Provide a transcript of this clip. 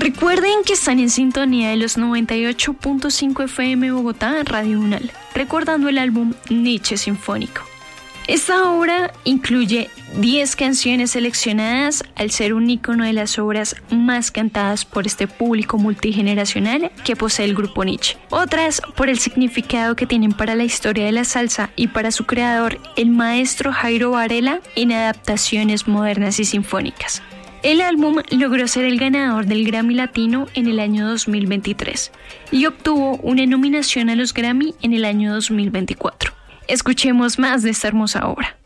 Recuerden que están en sintonía de los 98.5 FM Bogotá, Radio Unal, recordando el álbum Nietzsche Sinfónico. Esta obra incluye 10 canciones seleccionadas al ser un ícono de las obras más cantadas por este público multigeneracional que posee el grupo Nietzsche. Otras por el significado que tienen para la historia de la salsa y para su creador, el maestro Jairo Varela, en adaptaciones modernas y sinfónicas. El álbum logró ser el ganador del Grammy Latino en el año 2023 y obtuvo una nominación a los Grammy en el año 2024. Escuchemos más de esta hermosa obra.